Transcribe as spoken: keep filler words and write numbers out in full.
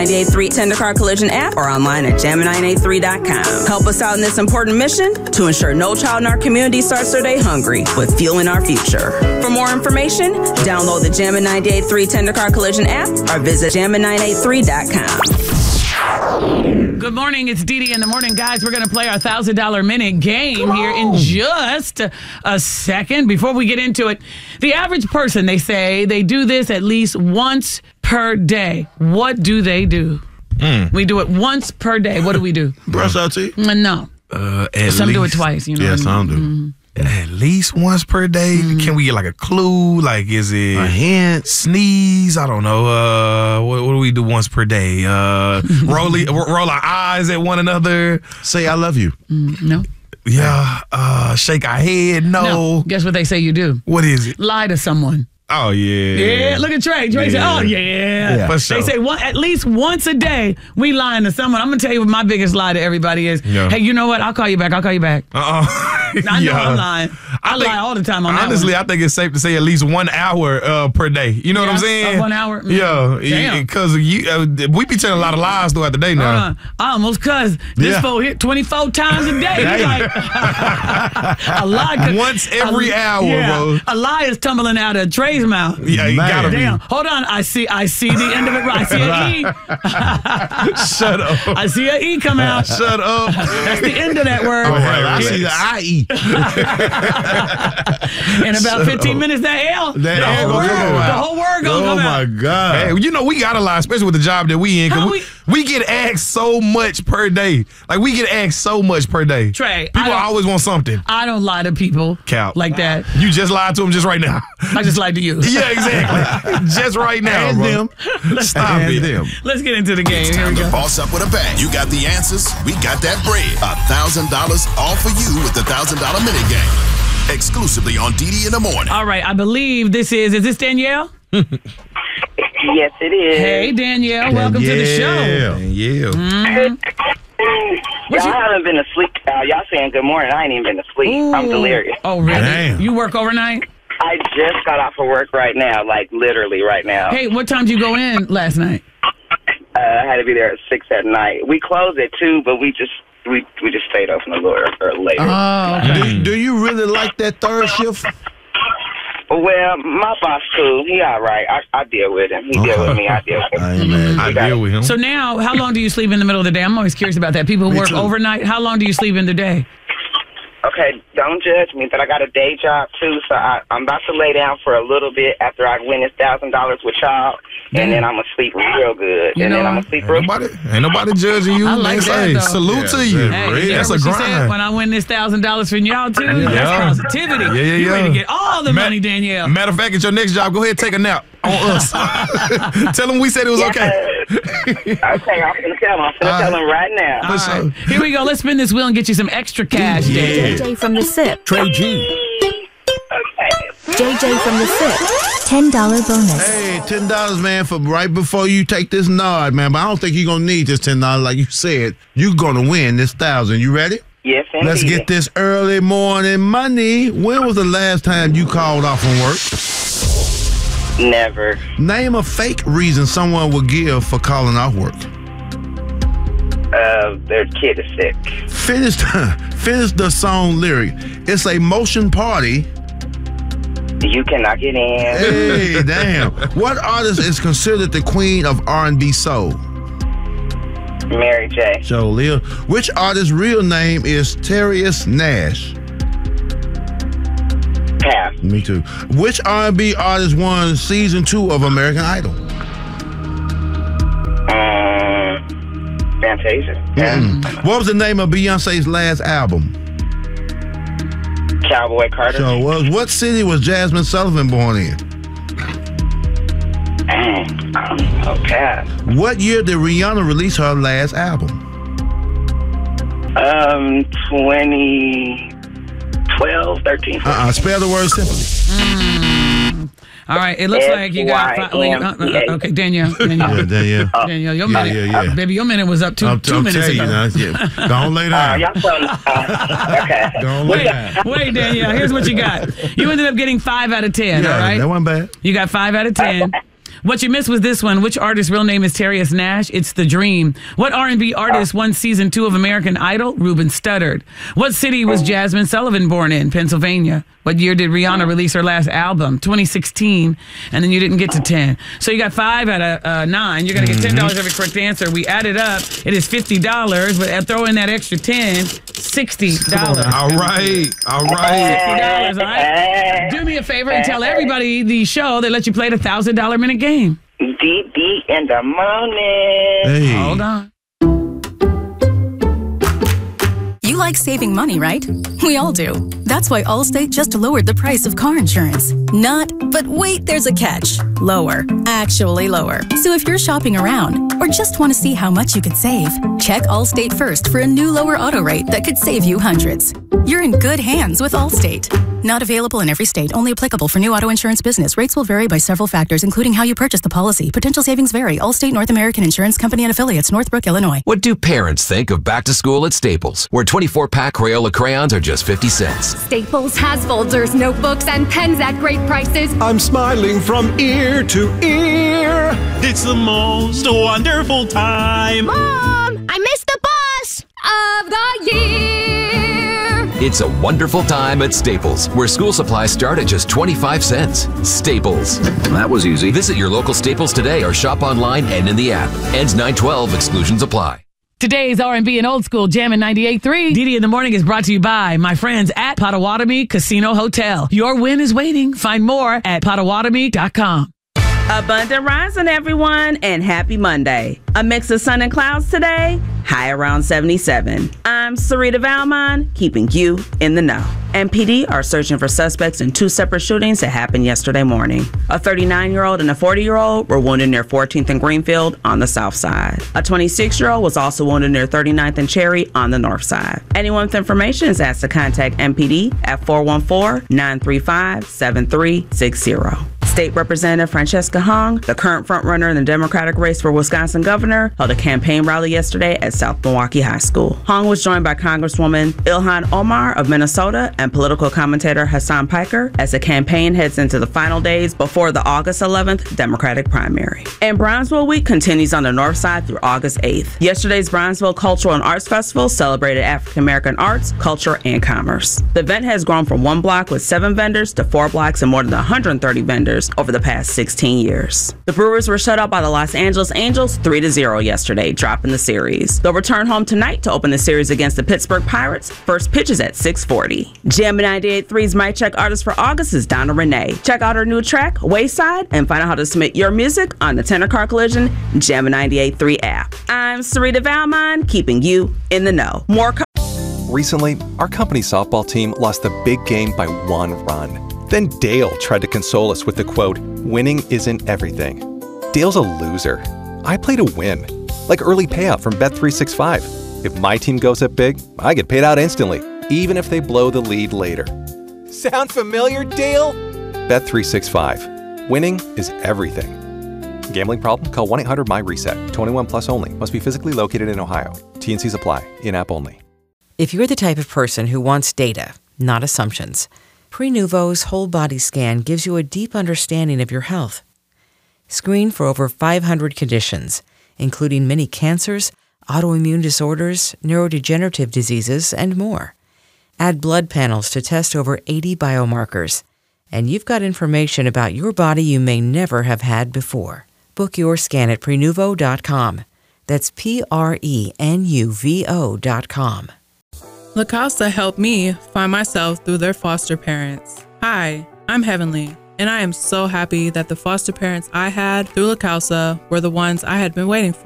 ninety-eight point three Tendercar Collision app or online at jam nine eight three dot com. Help us out in this important mission to ensure no child in our community starts their day hungry with fueling our future. For more information, download the Jam ninety-eight point three Tendercar Collision app or visit jam nine eight three dot com. Good morning. It's Dee Dee in the morning. Guys, we're going to play our one thousand dollars minute game here in just a second. Before we get into it, the average person, they say they do this at least once per day. What do they do? Mm. We do it once per day. What do we do? Brush our teeth? No. Uh, at some least. do it twice. You know. Yeah, some do. Mm-hmm. At least once per day? Mm-hmm. Can we get like a clue? Like, is it a hint? Sneeze? I don't know. Uh, what, what do we do once per day? Uh, roll, roll our eyes at one another. Say I love you. Mm, no. Yeah. Uh, shake our head. No. no. Guess what they say you do? What is it? Lie to someone. Oh, yeah. Yeah, look at Trey. Trey yeah. said, oh, yeah. yeah. For sure. They say one, at least once a day, we lying to someone. I'm going to tell you what my biggest lie to everybody is. Yeah. Hey, you know what? I'll call you back. I'll call you back. Uh-uh. I know yeah. I'm lying. I, I think, lie all the time on that honestly, one. I think it's safe to say at least one hour uh, per day. You know yeah, what I'm saying? Uh, one hour? Mm. Yeah. Because you, uh, we be telling a lot of lies throughout the day now. Uh, I almost cussed. This yeah. fool hit twenty-four times a day. He's like, a lie. Once every a, hour, yeah, bro. A lie is tumbling out of Trey's mouth. Yeah, you gotta Damn. be. Hold on. I see I see the end of it. I see an E. Shut up. I see an E come out. Shut up. That's the end of that word. Oh, right, I yes. see the I E. In about fifteen minutes, that L, that the, whole word, the whole word gonna oh come out. out. Oh, my God. Hey, you know, we got a lot, especially with the job that we in. Cause we, we, we get asked so much per day. Like, we get asked so much per day. Trey, People always want something. I don't lie to people Cal. like that. You just lied to them just right now. I just lied to you. Yeah, exactly. Just right now, and bro. Them. Stop and it. Them. Let's get into the game. It's Here time we to go. boss up with a bang. You got the answers. We got that bread. A thousand dollars all for you with the thousand dollar minute game. Exclusively on Dee Dee in the morning. All right, I believe this is, is this Danielle? Yes, it is. Hey, Danielle, welcome Danielle. to the show. Yeah. Mm-hmm. Y'all haven't been asleep. Uh, y'all saying good morning. I ain't even been asleep. Ooh. I'm delirious. Oh, really? Damn. You work overnight? I just got off of work right now, like literally right now. Hey, what time did you go in last night? Uh, I had to be there at six at night. We closed at two, but we just we we just stayed open a little or later. Oh, okay. Do, do you really like that third shift? Well, my boss cool. He all right. I, I deal with him. He deal with me. I deal with him. I imagine. I deal with him. So now, how long do you sleep in the middle of the day? I'm always curious about that. People who Me work too. overnight, how long do you sleep in the day? Okay, don't judge me, but I got a day job too, so I, I'm about to lay down for a little bit after I win this thousand dollars with y'all, and then I'm gonna sleep real good, You and know then I'm what? gonna sleep Ain't real nobody, ain't nobody judging you. I like man. that, Hey, though. salute Yeah, to you. yeah. Hey, you That's hear a what she said? grind. When I win this thousand dollars from y'all too, Yeah. that's positivity. Yeah, yeah, You yeah. ready to get all the Ma- money, Danielle? Matter of fact, at your next job, go ahead and take a nap on us. Tell them we said it was okay. Okay, I'm gonna tell him. I'm gonna tell him right now. All right. Here we go. Let's spin this wheel and get you some extra cash, Yeah. Danielle. J J from the SIP. Trey G. J J from the SIP. ten dollars bonus. Hey, ten dollars, man, for right before you take this nod, man. But I don't think you're going to need this ten dollars like you said. You're going to win this one thousand. You ready? Yes, indeed. Let's get this early morning money. When was the last time you called off from work? Never. Name a fake reason someone would give for calling off work. Uh, their kid is sick. Finish, finish the song lyric. It's a motion party. You cannot get in. Hey, damn. What artist is considered the queen of R and B soul? Mary J. Joe Leo. Which artist's real name is Terrius Nash? Pass. Me too. Which R and B artist won season two of American Idol? Um, Fantasia. Mm-mm. What was the name of Beyonce's last album? Cowboy Carter. So was what city was Jasmine Sullivan born in? Dang. Um, oh, pass. What year did Rihanna release her last album? Um, twenty twelve, thirteen. Uh-uh. Spell the word simply. Mm. All right. It looks like you got five. Wait, uh, uh, okay, Danielle. Danielle. Yeah, Danielle. Danielle, your Yeah, minute. yeah, yeah. Uh, baby, your minute was up two, I'm, two I'm minutes telling ago. you now. Yeah. Don't lay Uh, down. y'all from, uh, okay. Don't lay Wait, down. wait, Danielle. Here's what you got. You ended up getting five out of ten. Yeah, all right. that wasn't bad. You got five out of ten. What you missed was this one. Which artist's real name is Terrius Nash? It's The Dream. What R and B artist won season two of American Idol? Ruben Studdard. What city was Jasmine Sullivan born in? Pennsylvania. What year did Rihanna release her last album? twenty sixteen. And then you didn't get to ten. So you got five out of uh, nine. You're going to get ten dollars every correct answer. We add it up. It is fifty dollars. But throw in that extra ten, sixty dollars. All right. All right. sixty dollars, all right? Do me a favor and tell everybody the show that lets you play the one thousand dollars minute game. D D in the morning. Hey. Hold on. You like saving money, right? We all do. That's why Allstate just lowered the price of car insurance. Not, but wait, there's a catch. Lower. Actually lower. So if you're shopping around or just want to see how much you could save, check Allstate first for a new lower auto rate that could save you hundreds. You're in good hands with Allstate. Not available in every state. Only applicable for new auto insurance business. Rates will vary by several factors, including how you purchase the policy. Potential savings vary. Allstate North American Insurance Company and Affiliates, Northbrook, Illinois. What do parents think of back to school at Staples, where twenty-four pack Crayola crayons are just fifty cents? Staples has folders, notebooks, and pens at great prices. I'm smiling from ear to ear. It's the most wonderful time. Mom, I missed the bus of the year. It's a wonderful time at Staples, where school supplies start at just twenty-five cents. Staples. That was easy. Visit your local Staples today or shop online and in the app. Ends nine twelve. Exclusions apply. Today's R and B and old school Jammin' ninety-eight point three. Didi in the Morning is brought to you by my friends at Potawatomi Casino Hotel. Your win is waiting. Find more at potawatomi dot com. Abundant rising, everyone, and happy Monday. A mix of sun and clouds today, high around seventy-seven. I'm Sarita Valmon, keeping you in the know. M P D are searching for suspects in two separate shootings that happened yesterday morning. A thirty-nine-year-old and a forty-year-old were wounded near fourteenth and Greenfield on the south side. A twenty-six-year-old was also wounded near thirty-ninth and Cherry on the north side. Anyone with information is asked to contact M P D at four one four, nine three five, seven three six zero. State Representative Francesca Hong, the current frontrunner in the Democratic race for Wisconsin governor, held a campaign rally yesterday at South Milwaukee High School. Hong was joined by Congresswoman Ilhan Omar of Minnesota and political commentator Hassan Piker as the campaign heads into the final days before the August eleventh Democratic primary. And Brownsville Week continues on the north side through August eighth. Yesterday's Brownsville Cultural and Arts Festival celebrated African American arts, culture, and commerce. The event has grown from one block with seven vendors to four blocks and more than one hundred thirty vendors over the past sixteen years. The Brewers were shut out by the Los Angeles Angels three to zero yesterday, dropping the series. They'll return home tonight to open the series against the Pittsburgh Pirates. First pitch is at six forty. Jammin' ninety-eight point three's My Check artist for August is Donna Renee. Check out her new track, Wayside, and find out how to submit your music on the Tenor Car Collision Jammin' ninety-eight point three app. I'm Sarita Valmon, keeping you in the know. More co- Recently, our company softball team lost the big game by one run. Then Dale tried to console us with the quote, "Winning isn't everything." Dale's a loser. I play to win. Like early payout from Bet three sixty-five. If my team goes up big, I get paid out instantly, even if they blow the lead later. Sound familiar, Dale? Bet three sixty-five. Winning is everything. Gambling problem? Call one eight hundred M Y RESET. twenty-one plus only. Must be physically located in Ohio. T and Cs apply. In-app only. If you're the type of person who wants data, not assumptions, Prenuvo's whole body scan gives you a deep understanding of your health. Screen for over five hundred conditions, including many cancers, autoimmune disorders, neurodegenerative diseases, and more. Add blood panels to test over eighty biomarkers, and you've got information about your body you may never have had before. Book your scan at Prenuvo dot com. That's P R E N U V O dot com. La Casa helped me find myself through their foster parents. Hi, I'm Heavenly, and I am so happy that the foster parents I had through La Casa were the ones I had been waiting for.